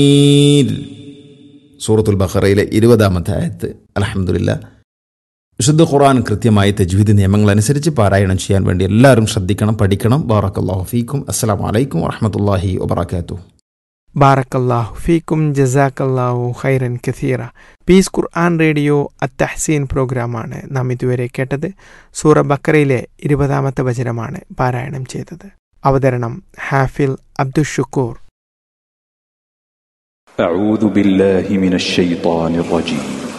സൂറത്തുൽ ബഖറയിലെ 20-ാമത്തെ ആയത്ത്. അൽഹംദുലില്ലാ, വിശുദ്ധ ഖുർആൻ കൃത്യമായി തജ്വീദ് നിയമങ്ങൾ അനുസരിച്ച് പാരായണം ചെയ്യാൻ വേണ്ടി എല്ലാവരും ശ്രദ്ധിക്കണം, പഠിക്കണം. ബാറക്കല്ലാഹു ഫീക്കും. അസ്സലാമു അലൈക്കും വറഹ്മത്തുള്ളാഹി വബറകാതുഹു. ബാറക്കല്ലാഹു ഫീക്കും. ജസാക്കല്ലാഹു ഖൈറൻ കസീറ. പീസ് ഖുർആൻ റേഡിയോ അത്തഹ്സീൻ പ്രോഗ്രാമാണ് നാം ഇതുവരെ കേട്ടത്. സൂറ ബക്കറയിലെ 20-ാമത്തെ വചനമാണ് പാരായണം ചെയ്തത്. അവതരണം ഹാഫിൽ അബ്ദുഷുക്കൂർ. أعوذ بالله من الشيطان الرجيم.